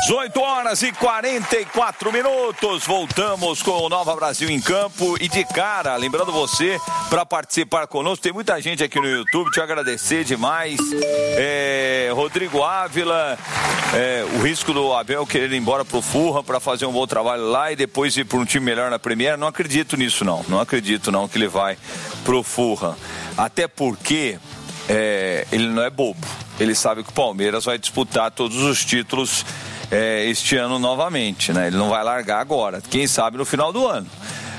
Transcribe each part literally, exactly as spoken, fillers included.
dezoito horas e quarenta e quatro minutos, voltamos com o Nova Brasil em Campo e de cara, lembrando você, para participar conosco, tem muita gente aqui no YouTube, te agradecer demais, é, Rodrigo Ávila, é, o risco do Abel querer ir embora pro Fulham para fazer um bom trabalho lá e depois ir para um time melhor na Premier, não acredito nisso não, não acredito não que ele vai pro Fulham, até porque é, ele não é bobo, ele sabe que o Palmeiras vai disputar todos os títulos É, este ano novamente, né? Ele não vai largar agora, quem sabe no final do ano.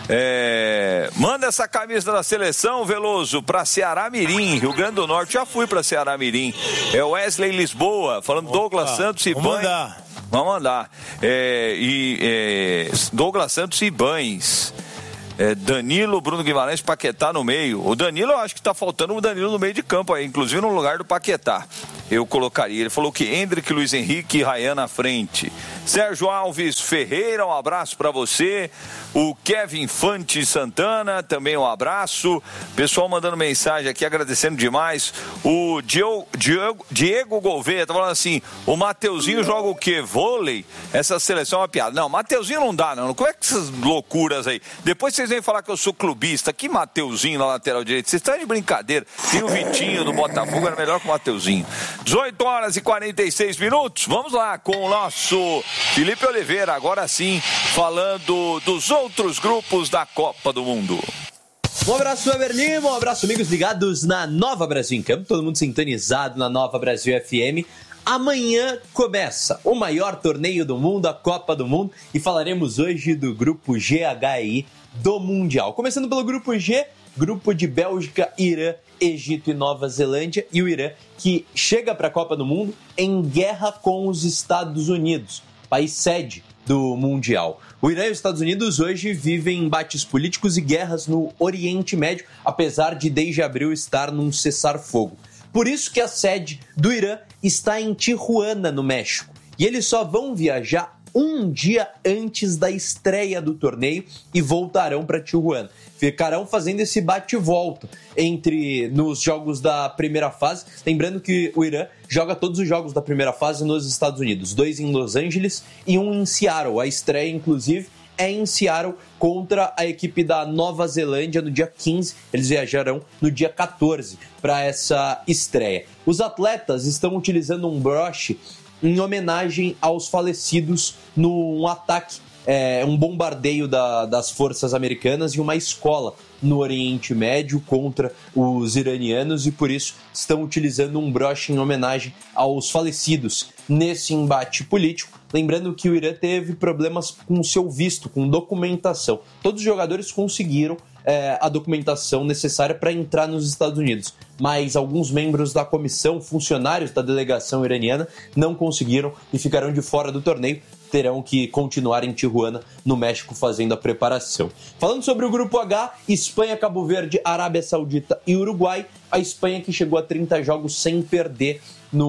É, manda essa camisa da seleção, Veloso, para Ceará Mirim, Rio Grande do Norte. Já fui para Ceará Mirim. É Wesley Lisboa, falando. Opa, Douglas Santos e Vamos Banhos. Mandar. Vamos mandar. É, e é, Douglas Santos e Banhos. É, Danilo, Bruno Guimarães, Paquetá no meio. O Danilo, eu acho que tá faltando o Danilo no meio de campo aí, inclusive no lugar do Paquetá. Eu colocaria. Ele falou que Hendrick, Luiz Henrique e Ryan na frente. Sérgio Alves Ferreira, um abraço para você. O Kevin Fante Santana, também um abraço. Pessoal mandando mensagem aqui, agradecendo demais. O Diego, Diego, Diego Gouveia tá falando assim: o Mateuzinho joga o quê? Vôlei? Essa seleção é uma piada. Não, Mateuzinho não dá, não. Como é que essas loucuras aí? Depois vocês vêm falar que eu sou clubista. Que Mateuzinho na lateral direita? Vocês estão de brincadeira. Tem o Vitinho do Botafogo, era melhor que o Mateuzinho. dezoito horas e quarenta e seis minutos. Vamos lá com o nosso Felipe Oliveira, agora sim, falando dos outros grupos da Copa do Mundo. Um abraço, Weber Lima, um abraço, amigos ligados na Nova Brasil em Campo, todo mundo sintonizado na Nova Brasil F M. Amanhã começa o maior torneio do mundo, a Copa do Mundo, e falaremos hoje do grupo G H I do Mundial. Começando pelo grupo G, grupo de Bélgica, Irã, Egito e Nova Zelândia, e o Irã que chega para a Copa do Mundo em guerra com os Estados Unidos, país sede do Mundial. O Irã e os Estados Unidos hoje vivem embates políticos e guerras no Oriente Médio, apesar de desde abril estar num cessar-fogo. Por isso que a sede do Irã está em Tijuana, no México, e eles só vão viajar um dia antes da estreia do torneio e voltarão para Tijuana. Ficarão fazendo esse bate-volta entre nos jogos da primeira fase. Lembrando que o Irã joga todos os jogos da primeira fase nos Estados Unidos. Dois em Los Angeles e um em Seattle. A estreia, inclusive, é em Seattle contra a equipe da Nova Zelândia no dia quinze. Eles viajarão no dia quatorze para essa estreia. Os atletas estão utilizando um broche em homenagem aos falecidos num ataque, é, um bombardeio da, das forças americanas e uma escola no Oriente Médio contra os iranianos, e por isso estão utilizando um broche em homenagem aos falecidos nesse embate político. Lembrando que o Irã teve problemas com o seu visto, com documentação. Todos os jogadores conseguiram é, a documentação necessária para entrar nos Estados Unidos, mas alguns membros da comissão, funcionários da delegação iraniana, não conseguiram e ficarão de fora do torneio. Terão que continuar em Tijuana, no México, fazendo a preparação. Falando sobre o grupo H, Espanha, Cabo Verde, Arábia Saudita e Uruguai. A Espanha que chegou a trinta jogos sem perder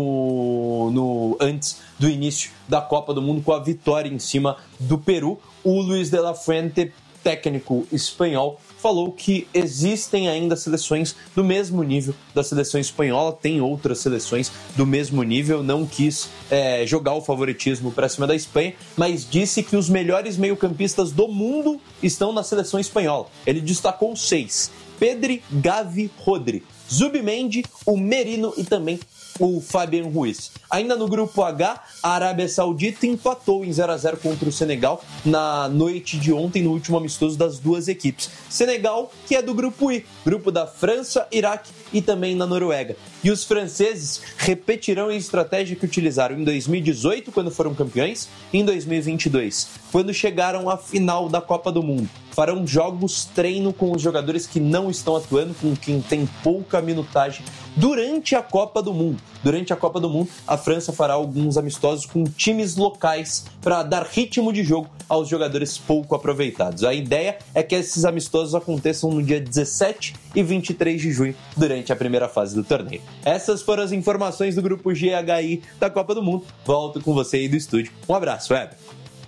no, no, antes do início da Copa do Mundo, com a vitória em cima do Peru. O Luis de la Fuente, técnico espanhol, falou que existem ainda seleções do mesmo nível da seleção espanhola, tem outras seleções do mesmo nível, não quis é, jogar o favoritismo para cima da Espanha, mas disse que os melhores meio-campistas do mundo estão na seleção espanhola. Ele destacou seis: Pedri, Gavi, Rodri, Zubimendi, o Merino e também o Fabian Ruiz. Ainda no grupo H, a Arábia Saudita empatou em zero a zero contra o Senegal na noite de ontem, no último amistoso das duas equipes. Senegal, que é do grupo I, grupo da França, Iraque e também na Noruega. E os franceses repetirão a estratégia que utilizaram em dois mil e dezoito, quando foram campeões, e em dois mil e vinte e dois, quando chegaram à final da Copa do Mundo. Farão jogos treino com os jogadores que não estão atuando, com quem tem pouca minutagem durante a Copa do Mundo. Durante a Copa do Mundo, a França fará alguns amistosos com times locais para dar ritmo de jogo aos jogadores pouco aproveitados. A ideia é que esses amistosos aconteçam no dia dezessete e vinte e três de junho, durante a primeira fase do torneio. Essas foram as informações do grupo G H I da Copa do Mundo. Volto com você aí do estúdio. Um abraço, Web.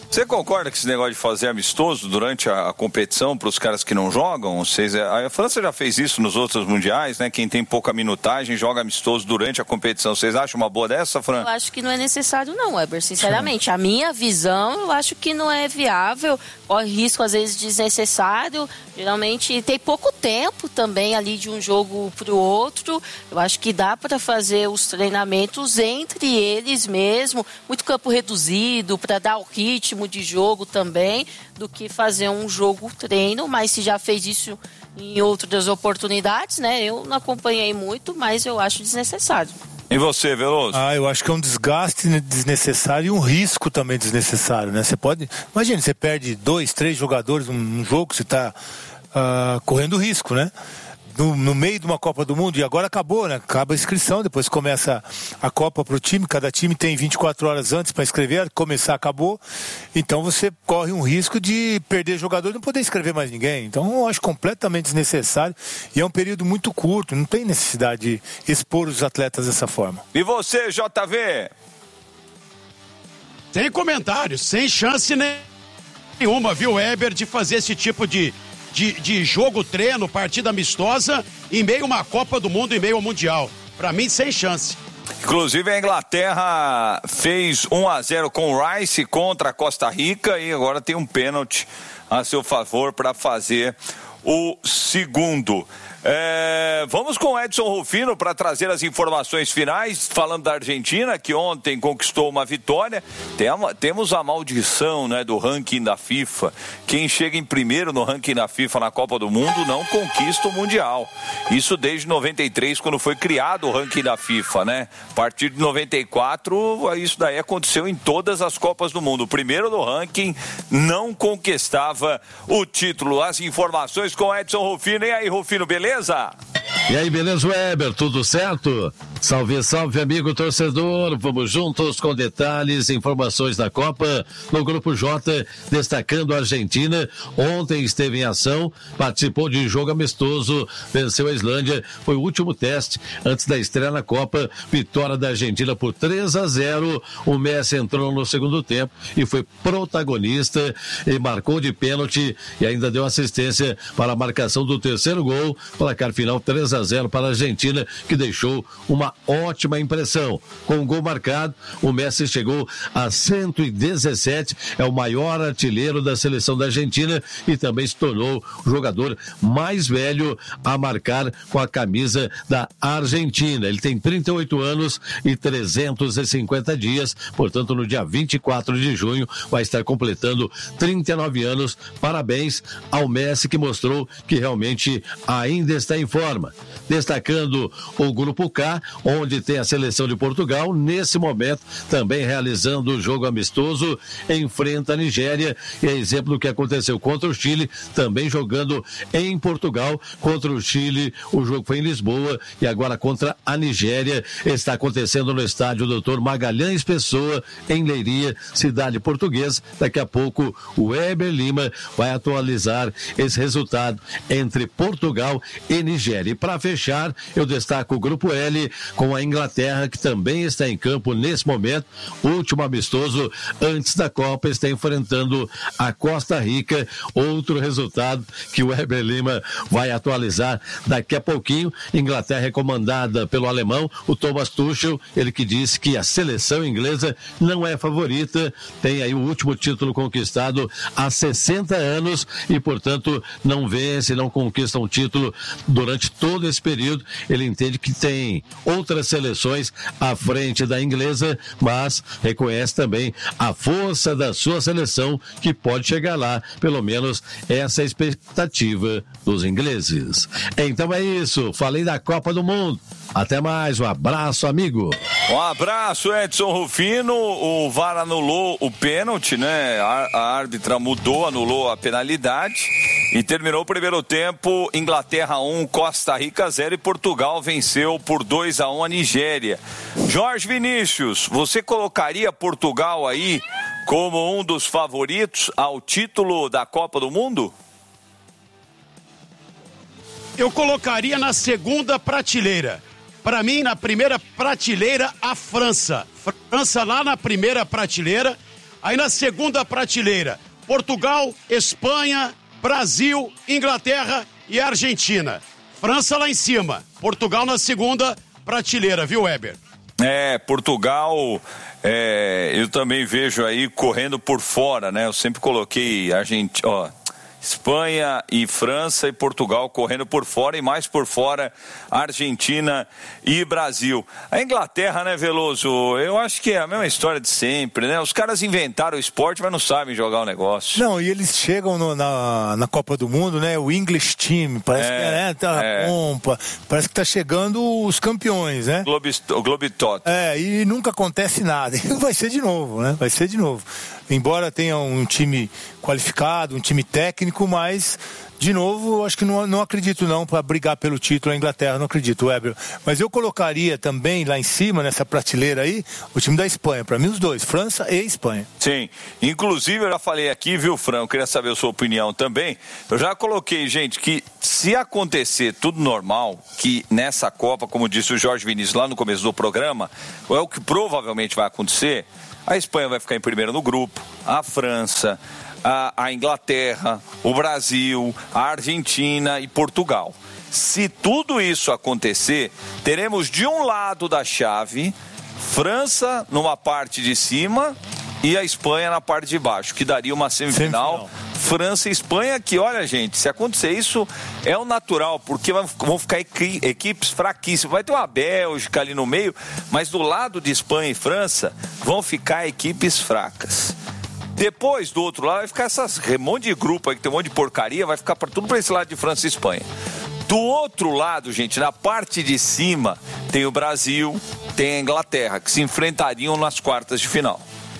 Você concorda com esse negócio de fazer amistoso durante a, a competição para os caras que não jogam? Vocês, a França já fez isso nos outros mundiais, né? Quem tem pouca minutagem joga amistoso durante a competição. Vocês acham uma boa dessa, Fran? Eu acho que não é necessário não, Weber, sinceramente. A minha visão, eu acho que não é viável. Corre risco, às vezes, desnecessário. Geralmente tem pouco tempo também ali de um jogo para o outro. Eu acho que dá para fazer os treinamentos entre eles mesmo. Muito campo reduzido, para dar o ritmo de jogo também, do que fazer um jogo treino, mas se já fez isso em outras oportunidades, né? Eu não acompanhei muito, mas eu acho desnecessário. E você, Veloso? Ah, eu acho que é um desgaste desnecessário e um risco também desnecessário, né? Você pode... Imagina, você perde dois, três jogadores num jogo, você está uh, correndo risco, né? No, no meio de uma Copa do Mundo, e agora acabou, né? Acaba a inscrição, depois começa a Copa para o time, cada time tem vinte e quatro horas antes para escrever, começar, acabou, então você corre um risco de perder jogador e não poder escrever mais ninguém, então eu acho completamente desnecessário, e é um período muito curto, não tem necessidade de expor os atletas dessa forma. E você, J V? Sem comentários, sem chance nenhuma, viu, Weber, de fazer esse tipo de De, de jogo, treino, partida amistosa em meio a uma Copa do Mundo, em meio ao Mundial. Pra mim, sem chance. Inclusive a Inglaterra fez um a zero com o Rice contra a Costa Rica e agora tem um pênalti a seu favor para fazer o segundo. É, vamos com o Edson Rufino para trazer as informações finais, falando da Argentina, que ontem conquistou uma vitória. Tem a, temos a maldição, né, do ranking da FIFA. Quem chega em primeiro no ranking da FIFA na Copa do Mundo não conquista o Mundial. Isso desde noventa e três, quando foi criado o ranking da FIFA, né? A partir de noventa e quatro, isso daí aconteceu em todas as Copas do Mundo. O primeiro no ranking não conquistava o título. As informações com o Edson Rufino. E aí, Rufino, beleza? E aí, beleza, Weber? Tudo certo? Salve, salve, amigo torcedor. Vamos juntos com detalhes, informações da Copa. No Grupo J, destacando a Argentina. Ontem esteve em ação, participou de jogo amistoso, venceu a Islândia. Foi o último teste antes da estreia na Copa. Vitória da Argentina por três a zero. O Messi entrou no segundo tempo e foi protagonista. E marcou de pênalti e ainda deu assistência para a marcação do terceiro gol. Placar final três a zero para a Argentina, que deixou uma ótima impressão. Com o gol marcado, o Messi chegou a cento e dezessete, é o maior artilheiro da seleção da Argentina e também se tornou o jogador mais velho a marcar com a camisa da Argentina. Ele tem trinta e oito anos e trezentos e cinquenta dias, portanto no dia vinte e quatro de junho vai estar completando trinta e nove anos. Parabéns ao Messi, que mostrou que realmente ainda está em forma. Destacando o Grupo K, onde tem a seleção de Portugal, nesse momento também realizando o jogo amistoso, enfrenta a Nigéria, e é exemplo do que aconteceu contra o Chile, também jogando em Portugal contra o Chile. O jogo foi em Lisboa e agora contra a Nigéria está acontecendo no estádio doutor Magalhães Pessoa, em Leiria, cidade portuguesa. Daqui a pouco o Weber Lima vai atualizar esse resultado entre Portugal e Nigéria. E para fechar, eu destaco o Grupo L com a Inglaterra, que também está em campo nesse momento. O último amistoso antes da Copa, está enfrentando a Costa Rica. Outro resultado que o Weber Lima vai atualizar daqui a pouquinho. Inglaterra é comandada pelo alemão, o Thomas Tuchel, ele que disse que a seleção inglesa não é favorita, tem aí o último título conquistado há sessenta anos e, portanto, não vence, não conquista um título durante todo esse período. Ele entende que tem outras seleções à frente da inglesa, mas reconhece também a força da sua seleção, que pode chegar lá, pelo menos essa é a expectativa dos ingleses. Então é isso, falei da Copa do Mundo. Até mais, um abraço, amigo. Um abraço, Edson Rufino. O V A R anulou o pênalti, né? A, a árbitra mudou, anulou a penalidade e terminou o primeiro tempo. Inglaterra um, Costa Rica zero, e Portugal venceu por dois a um a Nigéria. Jorge Vinícius, você colocaria Portugal aí como um dos favoritos ao título da Copa do Mundo? Eu colocaria na segunda prateleira. Para mim, na primeira prateleira, a França. França lá na primeira prateleira. Aí na segunda prateleira, Portugal, Espanha, Brasil, Inglaterra e Argentina. França lá em cima, Portugal na segunda prateleira, viu, Weber? É, Portugal, é, eu também vejo aí correndo por fora, né? Eu sempre coloquei Argentina, ó, Espanha e França e Portugal correndo por fora, e mais por fora Argentina e Brasil. A Inglaterra, né, Veloso, eu acho que é a mesma história de sempre, né? Os caras inventaram o esporte, mas não sabem jogar o negócio. Não, e eles chegam no, na, na Copa do Mundo, né, o English Team, parece é, que né, tá é. pompa, parece que tá chegando os campeões, né? Globe, o Globetrot. É, e nunca acontece nada. Vai ser de novo, né? Vai ser de novo. Embora tenha um time qualificado, um time técnico, mas, de novo, eu acho que não, não acredito não para brigar pelo título a Inglaterra, não acredito, Weber. Mas eu colocaria também lá em cima, nessa prateleira aí, o time da Espanha. Para mim, os dois, França e Espanha. Sim, inclusive eu já falei aqui, viu, Fran, eu queria saber a sua opinião também. Eu já coloquei, gente, que se acontecer tudo normal, que nessa Copa, como disse o Jorge Vinícius lá no começo do programa, é o que provavelmente vai acontecer. A Espanha vai ficar em primeiro no grupo, a França, a, a Inglaterra, o Brasil, a Argentina e Portugal. Se tudo isso acontecer, teremos de um lado da chave França numa parte de cima e a Espanha na parte de baixo, que daria uma semifinal, semifinal. França e Espanha, que olha, gente, se acontecer isso é o natural, porque vão ficar equipes fraquíssimas. Vai ter uma Bélgica ali no meio, mas do lado de Espanha e França vão ficar equipes fracas. Depois, do outro lado, vai ficar essas, um monte de grupo aí que tem um monte de porcaria, vai ficar pra, tudo para esse lado de França e Espanha. Do outro lado, gente, na parte de cima, tem o Brasil, tem a Inglaterra, que se enfrentariam nas quartas de final.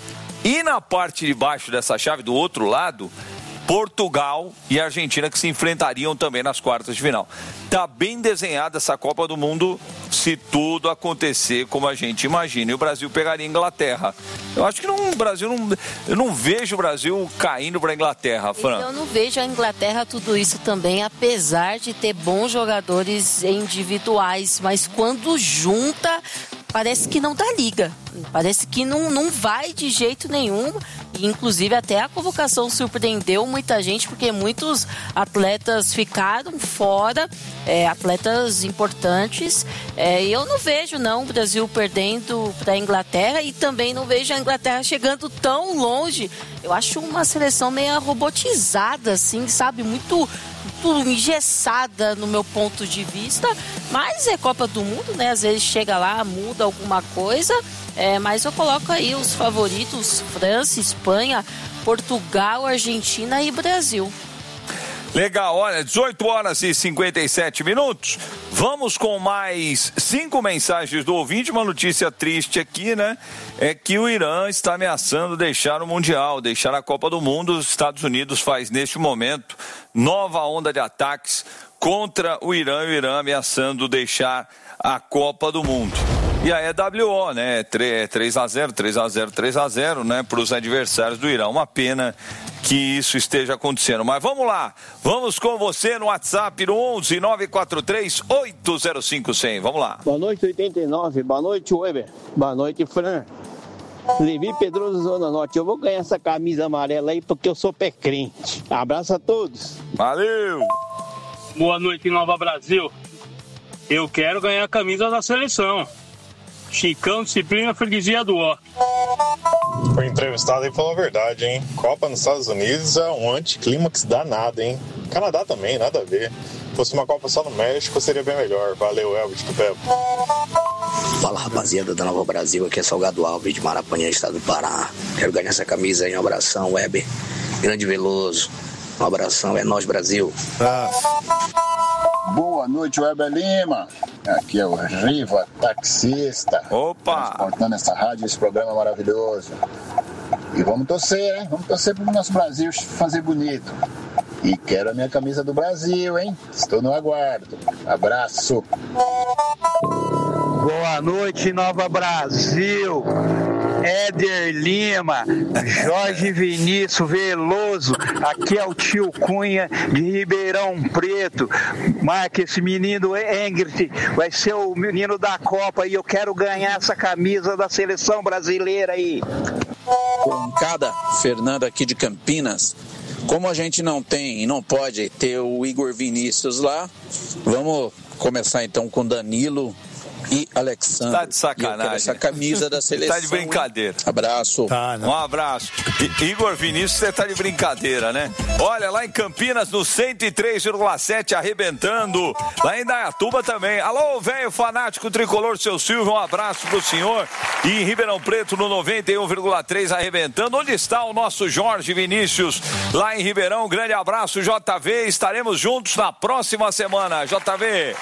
E na parte de baixo dessa chave, do outro lado, Portugal e Argentina, que se enfrentariam também nas quartas de final. Tá bem desenhada essa Copa do Mundo, se tudo acontecer como a gente imagina. E o Brasil pegaria a Inglaterra. Eu acho que não, o Brasil não, eu não vejo o Brasil caindo para a Inglaterra, Fran. Eu não vejo a Inglaterra tudo isso também, apesar de ter bons jogadores individuais, mas quando junta, parece que não dá liga. Parece que não, não vai de jeito nenhum. E, inclusive, até a convocação surpreendeu muita gente, porque muitos atletas ficaram fora, é, atletas importantes. É, e eu não vejo, não, o Brasil perdendo para a Inglaterra, e também não vejo a Inglaterra chegando tão longe. Eu acho uma seleção meio robotizada, assim, sabe? Muito... muito engessada no meu ponto de vista, mas é Copa do Mundo, né? Às vezes chega lá, muda alguma coisa, é, mas eu coloco aí os favoritos: França, Espanha, Portugal, Argentina e Brasil. Legal, olha, dezoito horas e cinquenta e sete minutos. Vamos com mais cinco mensagens do ouvinte. Uma notícia triste aqui, né? É que o Irã está ameaçando deixar o Mundial, deixar a Copa do Mundo. Os Estados Unidos faz, neste momento, nova onda de ataques contra o Irã. E o Irã ameaçando deixar a Copa do Mundo. E aí é W O, né? três a zero, três a zero, três a zero, né? Para os adversários do Irã. Uma pena que isso esteja acontecendo. Mas vamos lá, vamos com você no WhatsApp no onze nove quatro três oito zero cinco zero zero. Vamos lá. Boa noite, oitenta e nove. Boa noite, Weber. Boa noite, Fran. Levi Pedroso, Zona Norte. Eu vou ganhar essa camisa amarela aí porque eu sou pé crente. Abraço a todos. Valeu. Boa noite, Nova Brasil. Eu quero ganhar a camisa da seleção. Chicão, disciplina, freguesia do ó. O entrevistado aí falou a verdade, hein? Copa nos Estados Unidos é um anticlímax danado, hein? Canadá também, nada a ver. Se fosse uma Copa só no México, seria bem melhor. Valeu, Elvis do Pebo. Fala, rapaziada da Nova Brasil, aqui é Salgado Alves de Marapanã, estado do Pará. Quero ganhar essa camisa aí, um abração, Weber. Grande Veloso, um abração, é nós, Brasil. Ah. Boa noite, Weber Lima. Aqui é o Riva, taxista. Opa! Transportando essa rádio, esse programa maravilhoso. E vamos torcer, hein? Vamos torcer pro nosso Brasil fazer bonito. E quero a minha camisa do Brasil, hein? Estou no aguardo. Abraço. Boa noite, Nova Brasil. Éder Lima, Jorge Vinícius Veloso, aqui é o tio Cunha de Ribeirão Preto. Marca esse menino Engrit, vai ser o menino da Copa e eu quero ganhar essa camisa da seleção brasileira aí. com cada Fernando aqui de Campinas. Como a gente não tem e não pode ter o Igor Vinícius lá, vamos começar então com Danilo e Alexandre. Tá de sacanagem. Essa camisa da seleção. Tá de brincadeira. Hein? Abraço. Tá, um abraço. I- Igor Vinícius, você tá de brincadeira, né? Olha, lá em Campinas, no cento e três vírgula sete, arrebentando. Lá em Dayatuba também. Alô, velho fanático tricolor, seu Silvio, um abraço pro senhor. E em Ribeirão Preto, no noventa e um vírgula três, arrebentando. Onde está o nosso Jorge Vinícius? Lá em Ribeirão, um grande abraço, J V. Estaremos juntos na próxima semana. J V.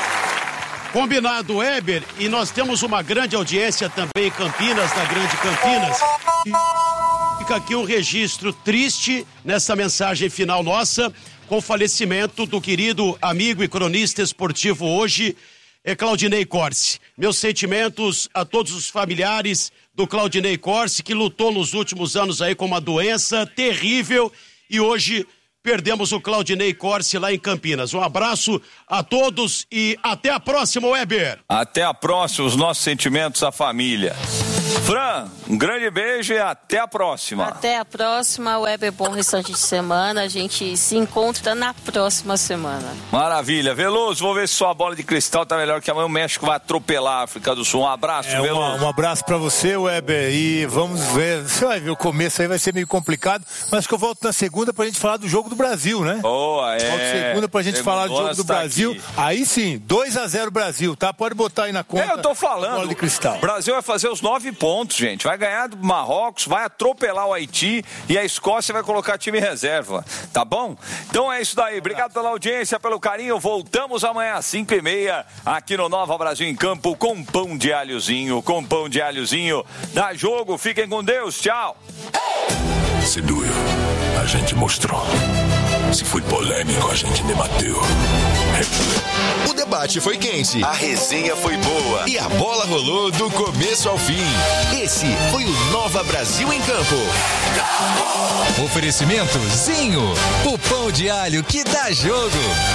Combinado, Weber, e nós temos uma grande audiência também em Campinas, na Grande Campinas. Fica aqui um registro triste nessa mensagem final nossa, com o falecimento do querido amigo e cronista esportivo hoje, é Claudinei Corsi. Meus sentimentos a todos os familiares do Claudinei Corsi, que lutou nos últimos anos aí com uma doença terrível e hoje perdemos o Claudinei Corsi lá em Campinas. Um abraço a todos e até a próxima, Weber. Até a próxima, os nossos sentimentos à família. Fran, um grande beijo e até a próxima. Até a próxima, Weber, bom restante de semana. A gente se encontra na próxima semana. Maravilha. Veloso, vou ver se sua bola de cristal tá melhor, que amanhã o México vai atropelar a África do Sul. Um abraço, é, Veloso. Um, um abraço pra você, Weber, e vamos ver, você vai ver, o começo aí vai ser meio complicado, mas acho que eu volto na segunda pra gente falar do jogo do Brasil, né? Boa, é. Volto segunda pra gente falar do jogo do tá Brasil, aqui. Aí sim, dois a zero Brasil, tá? Pode botar aí na conta. É, eu tô falando. Bola de cristal. O Brasil vai fazer os nove pontos, gente. Vai ganhar do Marrocos, vai atropelar o Haiti e a Escócia vai colocar time reserva, tá bom? Então é isso daí. Obrigado pela audiência, pelo carinho. Voltamos amanhã às cinco e meia aqui no Nova Brasil em Campo com pão de alhozinho, com pão de alhozinho. Dá jogo, fiquem com Deus. Tchau. Se doeu, a gente mostrou. Se foi polêmico, a gente debateu. O debate foi quente, a resenha foi boa e a bola rolou do começo ao fim. Esse foi o Nova Brasil em Campo. Oferecimento Zinho, o pão de alho que dá jogo.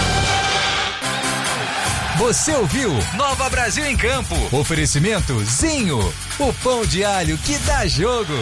Você ouviu Nova Brasil em Campo. Oferecimento Zinho, o pão de alho que dá jogo.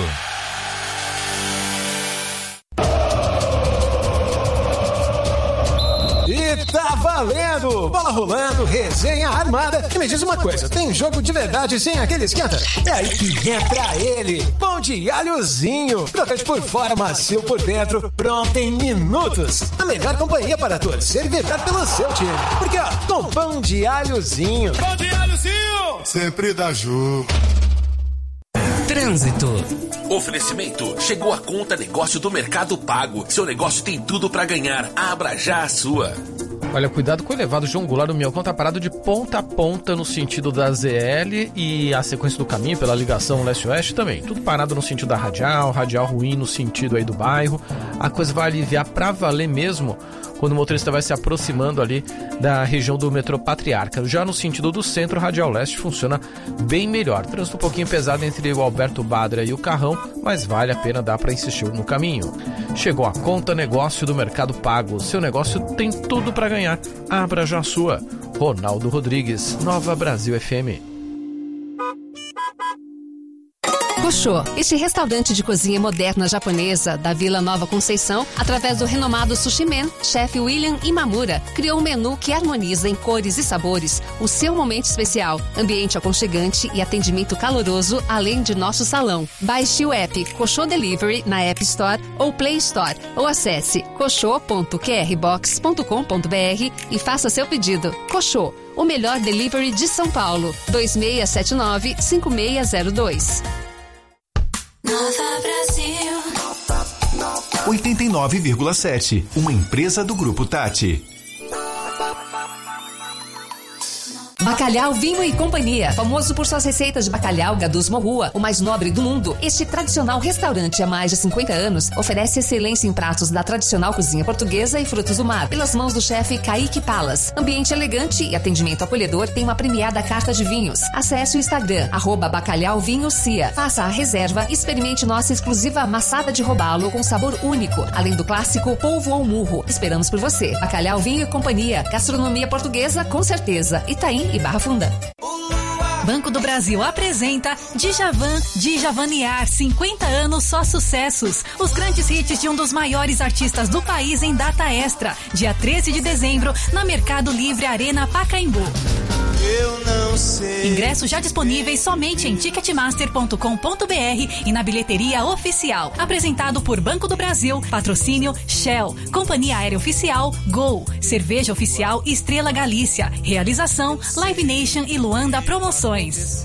E tá valendo! Bola rolando, resenha armada. E me diz uma coisa, tem jogo de verdade sem aquele esquenta? É aí que entra ele, pão de alhozinho. Crocante por fora, macio por dentro, pronto em minutos. A melhor companhia para torcer e vibrar pelo seu time. Porque ó, com pão de alhozinho. Pão de alhozinho! Sempre dá jogo. Trânsito. Oferecimento. Chegou a conta negócio do Mercado Pago. Seu negócio tem tudo para ganhar. Abra já a sua. Olha, cuidado com o elevado João Goulart. O Minhocão tá parado de ponta a ponta no sentido da Z L e a sequência do caminho pela ligação leste-oeste também. Tudo parado no sentido da radial, radial ruim no sentido aí do bairro. A coisa vai aliviar pra valer mesmo quando o motorista vai se aproximando ali da região do metrô Patriarca. Já no sentido do centro, radial leste funciona bem melhor. Trânsito um pouquinho pesado entre o Alberto Badra e o Carrão, mas vale a pena dar para insistir no caminho. Chegou a conta negócio do Mercado Pago. Seu negócio tem tudo para ganhar. Abra já a sua. Ronaldo Rodrigues, Nova Brasil F M. Koshô, este restaurante de cozinha moderna japonesa da Vila Nova Conceição, através do renomado Sushi Man, chefe William Imamura, criou um menu que harmoniza em cores e sabores o seu momento especial, ambiente aconchegante e atendimento caloroso, além de nosso salão. Baixe o app Koshô Delivery na App Store ou Play Store, ou acesse koshô ponto q r box ponto com ponto b r e faça seu pedido. Koshô, o melhor delivery de São Paulo. dois seis sete nove, cinco seis zero dois. Nova Brasil oitenta e nove vírgula sete, uma empresa do Grupo Tati. Bacalhau, Vinho e Companhia, famoso por suas receitas de bacalhau Gadus Morrua, o mais nobre do mundo. Este tradicional restaurante há mais de cinquenta anos oferece excelência em pratos da tradicional cozinha portuguesa e frutos do mar, pelas mãos do chefe Kaique Palas. Ambiente elegante e atendimento acolhedor tem uma premiada carta de vinhos. Acesse o Instagram, arroba Bacalhau Vinho Cia. Faça a reserva e experimente nossa exclusiva amassada de robalo com sabor único, além do clássico polvo ou murro. Esperamos por você. Bacalhau, Vinho e Companhia, gastronomia portuguesa com certeza. Itaim e Barra Funda. Banco do Brasil apresenta Djavan, Djavaniar, cinquenta anos só sucessos. Os grandes hits de um dos maiores artistas do país em data extra. Dia treze de dezembro, na Mercado Livre Arena Pacaembu. Eu não sei. Ingressos já disponíveis somente em ticketmaster ponto com ponto br e na bilheteria oficial. Apresentado por Banco do Brasil, patrocínio Shell, Companhia Aérea Oficial Gol, Cerveja Oficial Estrela Galícia, realização Live Nation e Luanda Promoções.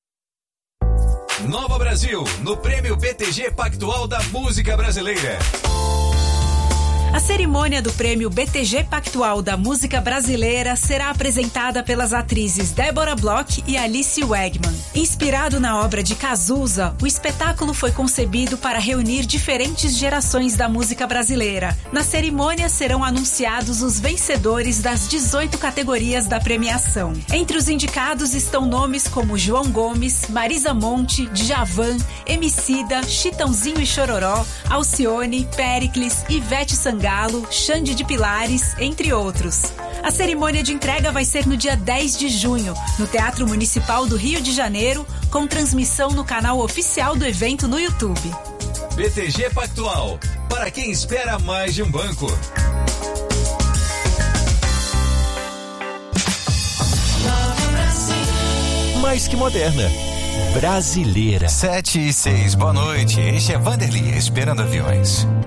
Nova Brasil, no Prêmio B T G Pactual da Música Brasileira. A cerimônia do Prêmio B T G Pactual da Música Brasileira será apresentada pelas atrizes Débora Bloch e Alice Wegman. Inspirado na obra de Cazuza, o espetáculo foi concebido para reunir diferentes gerações da música brasileira. Na cerimônia serão anunciados os vencedores das dezoito categorias da premiação. Entre os indicados estão nomes como João Gomes, Marisa Monte, Djavan, Emicida, Chitãozinho e Chororó, Alcione, Péricles, Ivete Sangalo, Galo, Xande de Pilares, entre outros. A cerimônia de entrega vai ser no dia dez de junho, no Teatro Municipal do Rio de Janeiro, com transmissão no canal oficial do evento no YouTube. B T G Pactual, para quem espera mais de um banco. Mais que moderna. Brasileira. Sete e seis, boa noite. Este é Vanderly, esperando aviões.